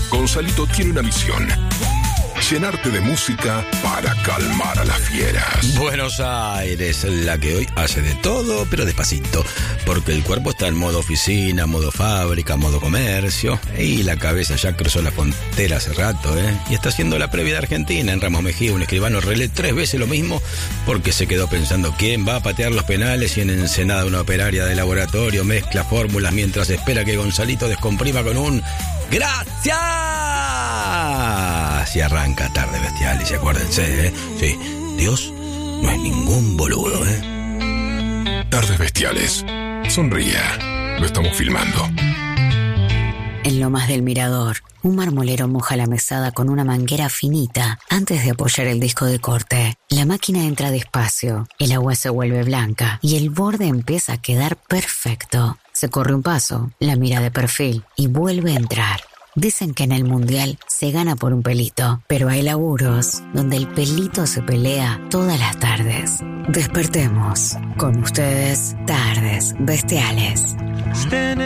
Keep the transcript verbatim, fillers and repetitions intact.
Gonzalito tiene una misión: llenarte de música para calmar a las fieras. Buenos Aires, la que hoy hace de todo, pero despacito, porque el cuerpo está en modo oficina, modo fábrica, modo comercio, y la cabeza ya cruzó la frontera hace rato, ¿eh? Y está haciendo la previa de Argentina. En Ramos Mejía, un escribano relé tres veces lo mismo, porque se quedó pensando quién va a patear los penales, y en Ensenada una operaria de laboratorio mezcla fórmulas mientras espera que Gonzalito descomprima con un ¡gracias! Y arranca Tardes Bestiales, y acuérdense, ¿eh? Sí, Dios no es ningún boludo, ¿eh? Tardes Bestiales. Sonría. Lo estamos filmando. En Lomas del Mirador, un marmolero moja la mesada con una manguera finita antes de apoyar el disco de corte. La máquina entra despacio, el agua se vuelve blanca y el borde empieza a quedar perfecto. Se corre un paso, la mira de perfil y vuelve a entrar. Dicen que en el mundial se gana por un pelito, pero hay laburos donde el pelito se pelea todas las tardes. Despertemos. Con ustedes, Tardes Bestiales.